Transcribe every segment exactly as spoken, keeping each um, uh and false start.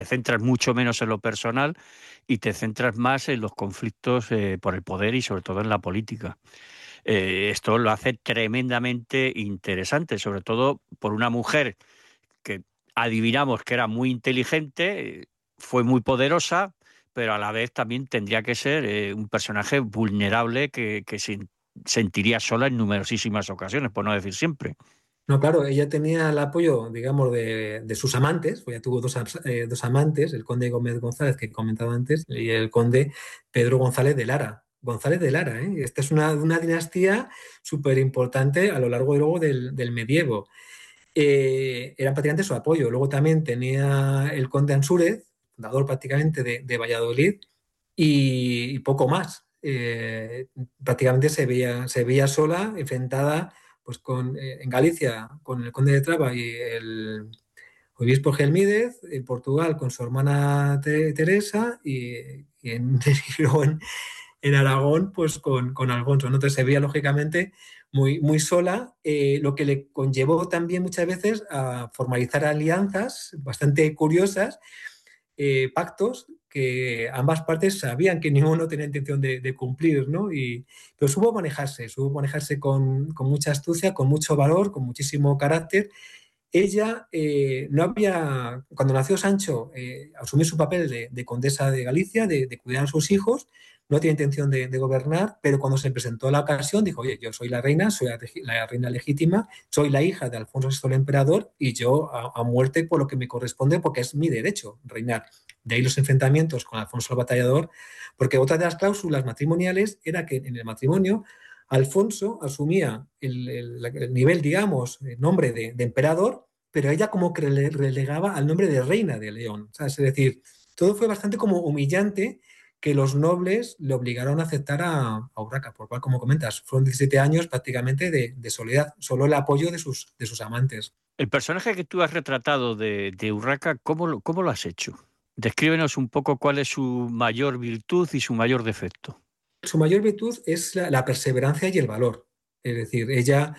te centras mucho menos en lo personal y te centras más en los conflictos eh, por el poder y sobre todo en la política. Eh, esto lo hace tremendamente interesante, sobre todo por una mujer que adivinamos que era muy inteligente, eh, fue muy poderosa, pero a la vez también tendría que ser eh, un personaje vulnerable que, que se sentiría sola en numerosísimas ocasiones, por no decir siempre. No, claro, ella tenía el apoyo, digamos, de, de sus amantes, pues ya tuvo dos, eh, dos amantes, el conde Gómez González, que he comentado antes, y el conde Pedro González de Lara. González de Lara, ¿eh? Esta es una, una dinastía súper importante a lo largo y luego del, del medievo. Eh, era prácticamente su apoyo. Luego también tenía el conde Ansúrez, fundador prácticamente de, de Valladolid, y, y poco más. Eh, prácticamente se veía, se veía sola, enfrentada pues con, eh, en Galicia con el conde de Traba y el obispo Gelmídez, en Portugal con su hermana Te- Teresa y, y en, y luego en, en Aragón pues con, con Alfonso, ¿no? Entonces se veía lógicamente muy, muy sola, eh, lo que le conllevó también muchas veces a formalizar alianzas bastante curiosas, eh, pactos que ambas partes sabían que ninguno tenía intención de, de cumplir, ¿no? Y, pero supo manejarse, supo manejarse con, con mucha astucia, con mucho valor, con muchísimo carácter. Ella eh, no había, cuando nació Sancho, eh, asumió su papel de, de condesa de Galicia, de, de, cuidar a sus hijos, no tenía intención de, de, gobernar, pero cuando se presentó la ocasión dijo, oye, yo soy la reina, soy la, la reina legítima, soy la hija de Alfonso sexto el emperador y yo a, a, muerte por lo que me corresponde porque es mi derecho reinar. De ahí los enfrentamientos con Alfonso el Batallador, porque otra de las cláusulas matrimoniales era que en el matrimonio Alfonso asumía el, el, el nivel, digamos, el nombre de, de emperador, pero ella como que le relegaba al nombre de reina de León. O sea, es decir, todo fue bastante como humillante que los nobles le obligaron a aceptar a, a Urraca, por cual, como comentas, fueron diecisiete años prácticamente de, de soledad, solo el apoyo de sus, de sus amantes. El personaje que tú has retratado de, de Urraca, ¿cómo lo, ¿cómo lo has hecho? Descríbenos un poco cuál es su mayor virtud y su mayor defecto. Su mayor virtud es la, la perseverancia y el valor. Es decir, ella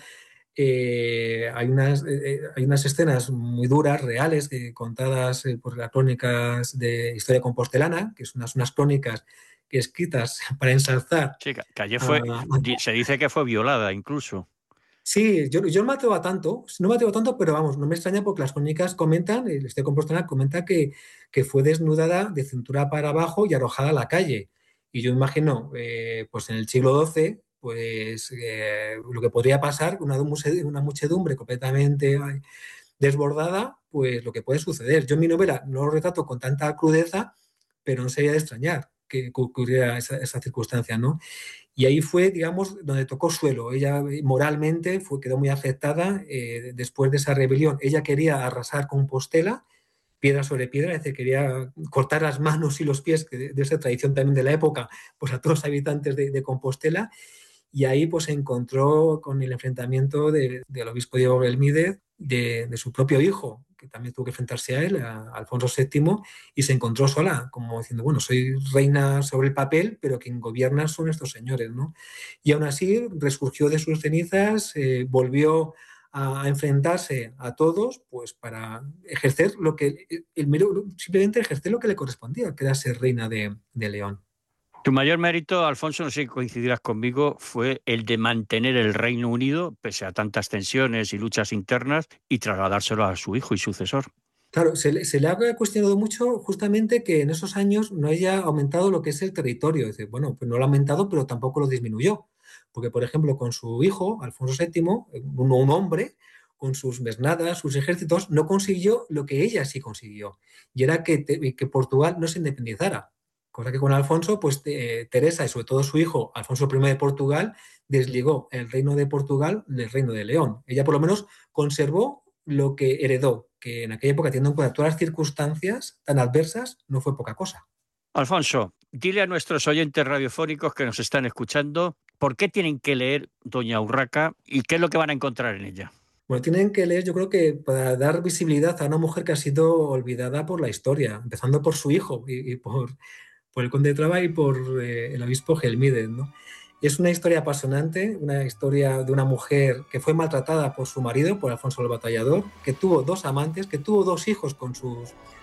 Eh, hay, unas, eh, hay unas escenas muy duras, reales, eh, contadas eh, por las crónicas de Historia Compostelana, que son unas, unas crónicas que escritas para ensalzar. Sí, que ayer A, a, fue, se dice que fue violada incluso. sí, yo, yo no me atrevo a tanto, no me atrevo a tanto, pero vamos, no me extraña porque las crónicas comentan, el Historia Compostelana comenta que, que fue desnudada de cintura para abajo y arrojada a la calle. Y yo imagino, eh, pues en el siglo doce, pues eh, lo que podría pasar, una, una muchedumbre completamente desbordada, pues lo que puede suceder. Yo en mi novela no lo retrato con tanta crudeza, pero no sería de extrañar que ocurriera esa, esa circunstancia, ¿no? Y ahí fue, digamos, donde tocó suelo. Ella moralmente fue, quedó muy afectada eh, después de esa rebelión. Ella quería arrasar Compostela, piedra sobre piedra, es decir, quería cortar las manos y los pies, que de, de esa tradición también de la época, pues a todos los habitantes de, de Compostela. Y ahí pues se encontró con el enfrentamiento de, del obispo Diego Belmídez, de, de, su propio hijo, que también tuvo que enfrentarse a él, a, a Alfonso séptimo, y se encontró sola, como diciendo, bueno, soy reina sobre el papel, pero quien gobierna son estos señores, ¿no? Y aún así resurgió de sus cenizas, eh, volvió a, a enfrentarse a todos, pues para ejercer lo que, el, el, simplemente ejercer lo que le correspondía, que era ser reina de, de León. Tu mayor mérito, Alfonso, no sé si coincidirás conmigo, fue el de mantener el Reino Unido, pese a tantas tensiones y luchas internas, y trasladárselo a su hijo y sucesor. Claro, se le, se le, ha cuestionado mucho justamente que en esos años no haya aumentado lo que es el territorio. Dice, bueno, pues no lo ha aumentado, pero tampoco lo disminuyó. Porque, por ejemplo, con su hijo, Alfonso séptimo, un, un hombre, con sus mesnadas, sus ejércitos, no consiguió lo que ella sí consiguió. Y era que, te, que Portugal no se independizara. Cosa que con Alfonso, pues eh, Teresa y sobre todo su hijo, Alfonso primero de Portugal, desligó el reino de Portugal del reino de León. Ella por lo menos conservó lo que heredó, que en aquella época, teniendo en cuenta todas las circunstancias tan adversas, no fue poca cosa. Alfonso, dile a nuestros oyentes radiofónicos que nos están escuchando por qué tienen que leer Doña Urraca y qué es lo que van a encontrar en ella. Bueno, tienen que leer, yo creo que para dar visibilidad a una mujer que ha sido olvidada por la historia, empezando por su hijo y, y por, por el conde de Traba y por eh, el obispo Gelmídez, ¿no? Es una historia apasionante, una historia de una mujer que fue maltratada por su marido, por Alfonso el Batallador, que tuvo dos amantes, que tuvo dos hijos con sus,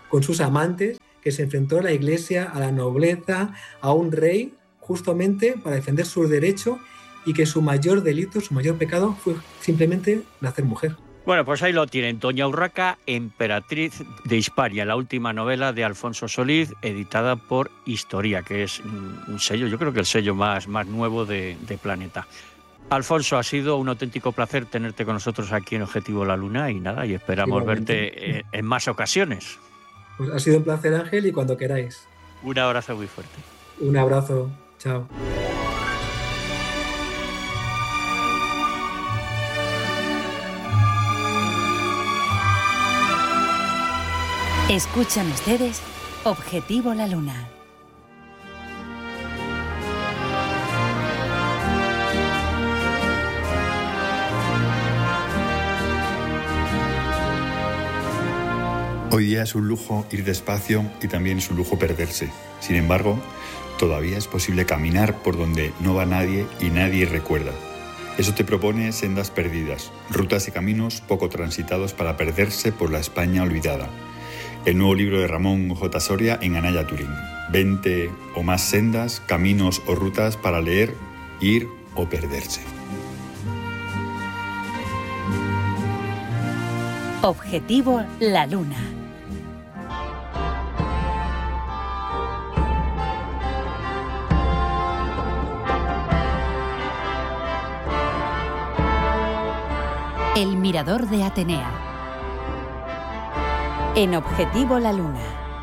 con sus amantes, que se enfrentó a la iglesia, a la nobleza, a un rey, justamente para defender sus derechos, y que su mayor delito, su mayor pecado fue simplemente nacer mujer. Bueno, pues ahí lo tienen, Doña Urraca, emperatriz de Hispania, la última novela de Alfonso Solís, editada por Historia, que es un sello, yo creo que el sello más, más nuevo de, de Planeta. Alfonso, ha sido un auténtico placer tenerte con nosotros aquí en Objetivo La Luna y nada, y esperamos Igualmente. verte en, en más ocasiones. Pues ha sido un placer, Ángel, y cuando queráis. Un abrazo muy fuerte. Un abrazo, chao. Escuchan ustedes Objetivo La Luna. Hoy día es un lujo ir despacio y también es un lujo perderse. Sin embargo, todavía es posible caminar por donde no va nadie y nadie recuerda. Eso te propone Sendas Perdidas, rutas y caminos poco transitados para perderse por la España olvidada. El nuevo libro de Ramón J. Soria en Anaya Turín. veinte o más sendas, caminos o rutas para leer, ir o perderse. Objetivo La Luna. El Mirador de Atenea. En Objetivo La Luna.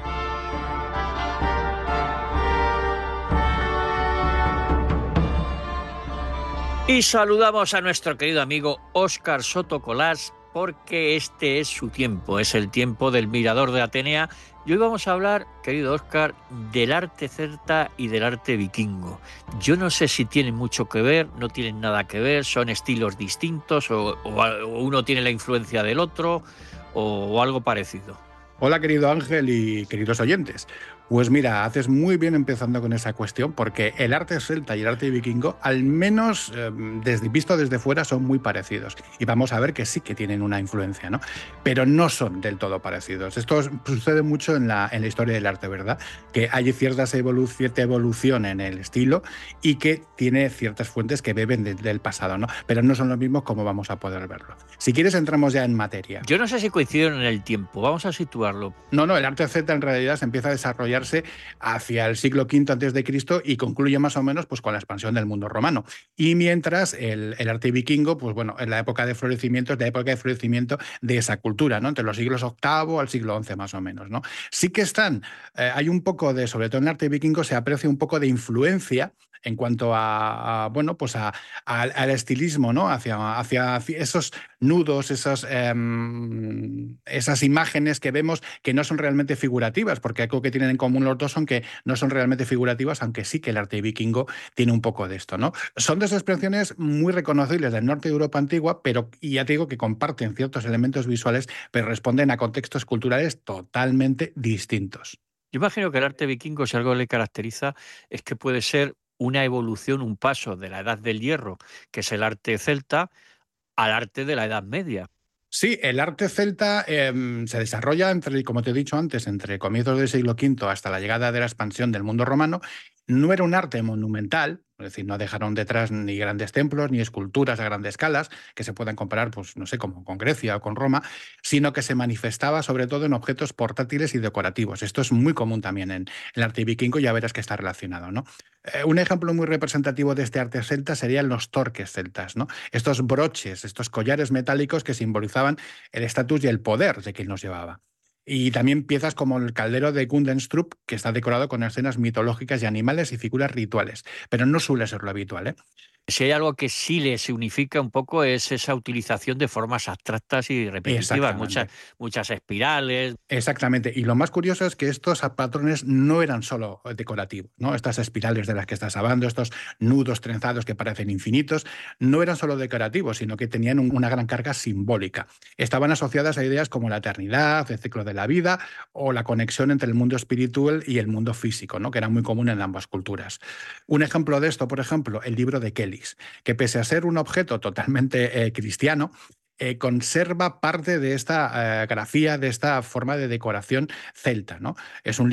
Y saludamos a nuestro querido amigo Óscar Soto Colás, porque este es su tiempo, es el tiempo del Mirador de Atenea. Y hoy vamos a hablar, querido Óscar, del arte celta y del arte vikingo. Yo no sé si tienen mucho que ver, no tienen nada que ver, son estilos distintos o, o, o uno tiene la influencia del otro o, o algo parecido. Hola, querido Ángel y queridos oyentes. Pues mira, haces muy bien empezando con esa cuestión, porque el arte celta y el arte vikingo, al menos eh, desde, visto desde fuera, son muy parecidos. Y vamos a ver que sí que tienen una influencia, ¿no? Pero no son del todo parecidos. Esto sucede mucho en la, en la historia del arte, ¿verdad? Que hay ciertas evolu- cierta evolución en el estilo y que tiene ciertas fuentes que beben de, del pasado, ¿no? Pero no son los mismos como vamos a poder verlo. Si quieres, entramos ya en materia. Yo no sé si coincidieron en el tiempo. Vamos a situarlo. No, no, el arte celta en realidad se empieza a desarrollar hacia el siglo quinto antes de Cristo y concluye más o menos pues, con la expansión del mundo romano. Y mientras el, el arte vikingo, pues bueno, en la época de florecimiento, es la época de florecimiento de esa cultura, ¿no? Entre los siglos octavo al siglo once más o menos, ¿no? Sí que están, eh, hay un poco de, sobre todo en el arte vikingo, se aprecia un poco de influencia en cuanto a, a bueno, pues a, a, al estilismo, ¿no? Hacia, hacia esos nudos, esas, eh, esas imágenes que vemos que no son realmente figurativas, porque algo que tienen en común los dos son que no son realmente figurativas, aunque sí que el arte vikingo tiene un poco de esto, ¿no? Son dos expresiones muy reconocibles del norte de Europa antigua, pero y ya te digo que comparten ciertos elementos visuales, pero responden a contextos culturales totalmente distintos. Yo imagino que el arte vikingo, si algo le caracteriza, es que puede ser una evolución, un paso de la Edad del Hierro, que es el arte celta, al arte de la Edad Media. Sí, el arte celta eh, se desarrolla, entre, como te he dicho antes, entre comienzos del siglo quinto hasta la llegada de la expansión del mundo romano. No era un arte monumental, es decir, no dejaron detrás ni grandes templos ni esculturas a grandes escalas que se puedan comparar, pues no sé, como con Grecia o con Roma, sino que se manifestaba sobre todo en objetos portátiles y decorativos. Esto es muy común también en el arte vikingo, ya verás que está relacionado, ¿no? Eh, un ejemplo muy representativo de este arte celta serían los torques celtas, ¿no? Estos broches, estos collares metálicos que simbolizaban el estatus y el poder de quien los llevaba. Y también piezas como el caldero de Gundenstrup, que está decorado con escenas mitológicas y animales y figuras rituales, pero no suele ser lo habitual, ¿eh? Si hay algo que sí les unifica un poco es esa utilización de formas abstractas y repetitivas, muchas, muchas espirales. Exactamente, y lo más curioso es que estos patrones no eran solo decorativos, ¿no? Estas espirales de las que estás hablando, estos nudos trenzados que parecen infinitos, no eran solo decorativos, sino que tenían un, una gran carga simbólica. Estaban asociadas a ideas como la eternidad, el ciclo de la vida o la conexión entre el mundo espiritual y el mundo físico, ¿no? Que era muy común en ambas culturas. Un ejemplo de esto, por ejemplo, el libro de Kelly, que pese a ser un objeto totalmente eh, cristiano, eh, conserva parte de esta eh, grafía, de esta forma de decoración celta, ¿no? Es un